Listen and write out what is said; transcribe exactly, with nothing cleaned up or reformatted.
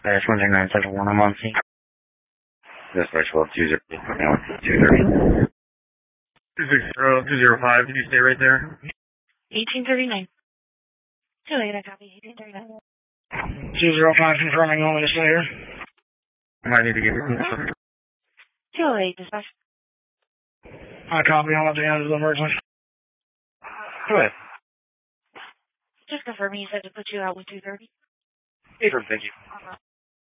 Dispatch one zero nine seven one, I'm on scene. Dispatch twelve two zero eight, now two thirty. two six zero two zero five, can you stay right there? eighteen thirty-nine. two eight, I copy, eighteen thirty-nine. two zero five confirming, you want me to stay here? I might need to get you. two oh eight, dispatch. I copy, I'm at the end of the emergency. Go ahead. Just confirming you said to put you out with two thirty. Hey, thank you.